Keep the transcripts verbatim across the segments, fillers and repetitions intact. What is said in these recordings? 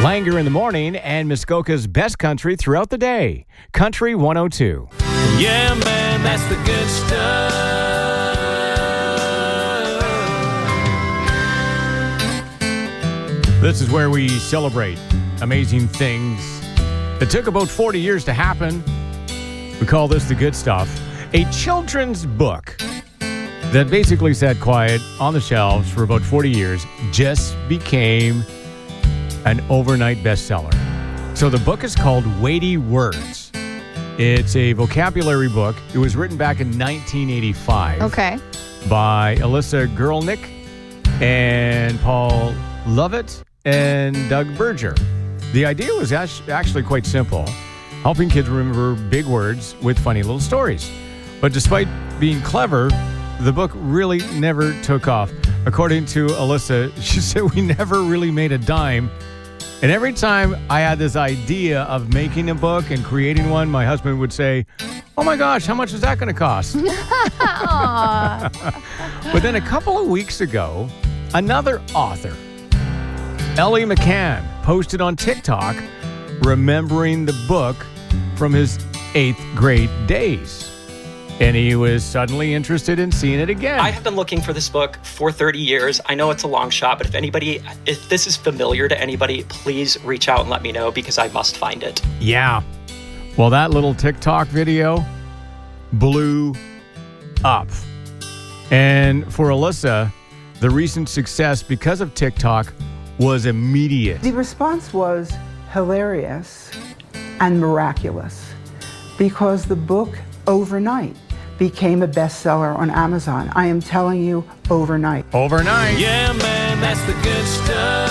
Langer in the morning and Muskoka's best country throughout the day. Country one oh two. Yeah, man, that's the good stuff. This is where we celebrate amazing things that took about forty years to happen. We call this the good stuff. A children's book that basically sat quiet on the shelves for about forty years just became an overnight bestseller. So the book is called Weighty Words. It's a vocabulary book. It was written back in nineteen eighty-five. Okay. By Alyssa Guralnick and Paul Lovett and Doug Berger. The idea was actually quite simple, helping kids remember big words with funny little stories. But despite being clever, the book really never took off. According to Alyssa, she said, we never really made a dime. And every time I had this idea of making a book and creating one, my husband would say, oh my gosh, how much is that going to cost? But then a couple of weeks ago, another author, Ellie McCann, posted on TikTok remembering the book from his eighth grade days. And he was suddenly interested in seeing it again. I have been looking for this book for thirty years. I know it's a long shot, but if anybody, if this is familiar to anybody, please reach out and let me know because I must find it. Yeah. Well, that little TikTok video blew up. And for Alyssa, the recent success because of TikTok was immediate. The response was hilarious and miraculous because the book overnight became a bestseller on Amazon. I am telling you, overnight. Overnight. Yeah, man, that's the good stuff.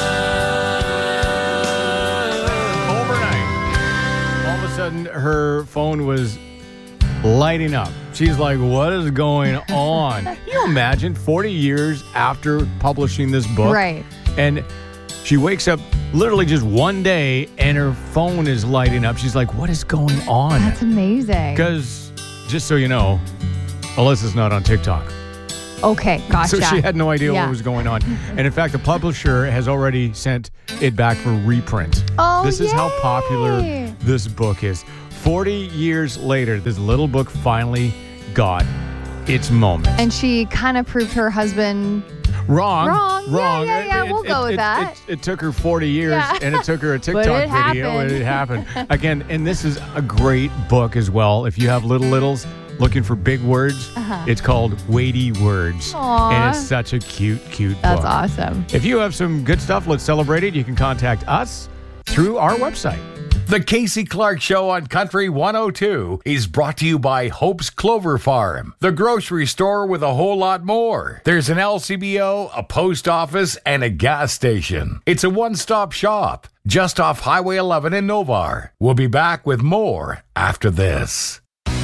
Overnight. All of a sudden, her phone was lighting up. She's like, what is going on? Can you imagine forty years after publishing this book? Right. And she wakes up literally just one day and her phone is lighting up. She's like, what is going on? That's amazing. Because, just so you know, Alyssa's not on TikTok. Okay, gotcha. So she had no idea Yeah. what was going on. And in fact, the publisher has already sent it back for reprint. Oh, This is how yay. popular this book is. forty years later, this little book finally got its moment. And she kind of proved her husband Wrong. Wrong. Yeah, Wrong. yeah, yeah, we'll go with it, that. It, it took her forty years, Yeah. and it took her a TikTok it video, happened. and it happened. Again, and this is a great book as well. If you have little littles looking for big words, Uh-huh. it's called Weighty Words. Aw. And it's such a cute, cute That's book. awesome. If you have some good stuff, let's celebrate it. You can contact us through our website. The Casey Clark Show on Country one oh two is brought to you by Hope's Clover Farm, the grocery store with a whole lot more. There's an L C B O, a post office, and a gas station. It's a one-stop shop just off Highway eleven in Novar. We'll be back with more after this.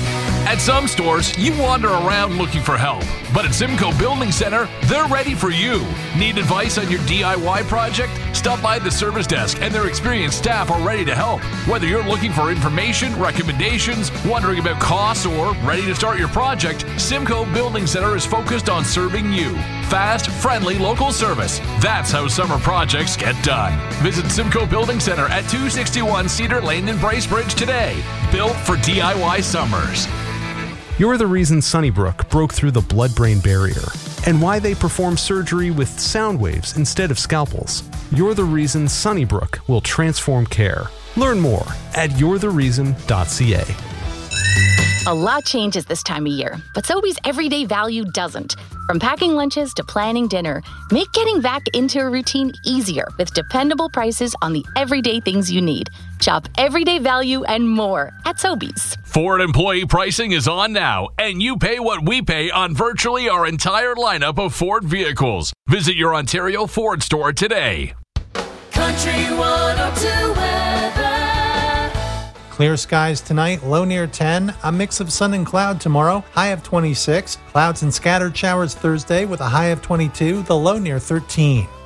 At some stores, you wander around looking for help. But at Simcoe Building Center, they're ready for you. Need advice on your D I Y project? Stop by the service desk and their experienced staff are ready to help. Whether you're looking for information, recommendations, wondering about costs, or ready to start your project, Simcoe Building Center is focused on serving you. Fast, friendly, local service. That's how summer projects get done. Visit Simcoe Building Center at two sixty-one Cedar Lane in Bracebridge today. Built for D I Y summers. You're the reason Sunnybrook broke through the blood-brain barrier and why they perform surgery with sound waves instead of scalpels. You're the reason Sunnybrook will transform care. Learn more at you're the reason dot c a. A lot changes this time of year, but Sobeys everyday value doesn't. From packing lunches to planning dinner, make getting back into a routine easier with dependable prices on the everyday things you need. Shop everyday value and more at Sobeys. Ford employee pricing is on now, and you pay what we pay on virtually our entire lineup of Ford vehicles. Visit your Ontario Ford store today. Country one oh two weather. Clear skies tonight, low near ten, a mix of sun and cloud tomorrow, high of twenty-six, clouds and scattered showers Thursday with a high of twenty-two, the low near thirteen.